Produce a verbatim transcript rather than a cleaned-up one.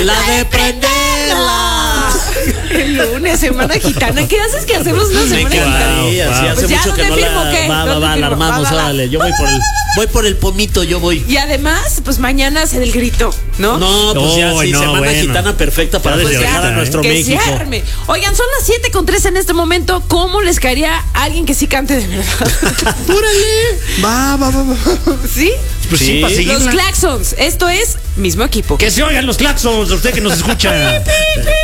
La de prenderla. El lunes, semana gitana. ¿Qué haces que hacemos una semana Me gitana? encantaría, sí, hace Pues ya, mucho que ¿dónde no firmo la... qué? Va, va, ¿Dónde va, la firmo? armamos, Va, va, va. órale. Yo voy por el, voy por el pomito, yo voy. Y además, pues mañana hacer el grito, ¿no? No, pues ya Uy, sí, no, semana bueno. gitana perfecta para Pues festejar ya, a nuestro que México. se arme. Oigan, son las siete con tres en este momento. ¿Cómo les caería a alguien que sí cante de verdad? ¡Órale! Va, va, va, va. ¿Sí? Pues sí, Sí. para seguirla. Los Claxons. Esto es mismo equipo. Que se oigan los claxons, usted que nos escucha.